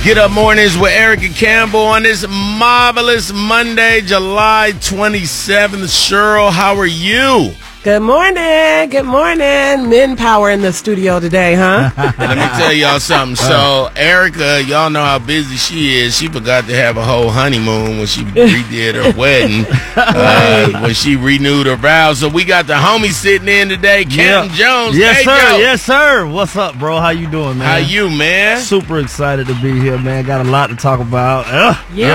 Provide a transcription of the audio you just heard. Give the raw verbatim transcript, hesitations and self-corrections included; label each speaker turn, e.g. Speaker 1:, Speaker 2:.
Speaker 1: Get Up Mornings with Erica Campbell on this marvelous Monday, July twenty-seventh. Cheryl, how are you?
Speaker 2: Good morning. Good morning. Men power in the studio today, huh?
Speaker 1: Let me tell y'all something. So, Erica, y'all know how busy she is. She forgot to have a whole honeymoon when she redid her wedding, uh, when she renewed her vows. So, we got the homie sitting in today, Kenton
Speaker 3: yep.
Speaker 1: Jones.
Speaker 3: Yes,
Speaker 1: hey,
Speaker 3: sir.
Speaker 1: Joe.
Speaker 3: Yes, sir. What's up, bro? How you doing, man?
Speaker 1: How you, man?
Speaker 3: Super excited to be here, man. Got a lot to talk about. Ugh.
Speaker 2: Yeah.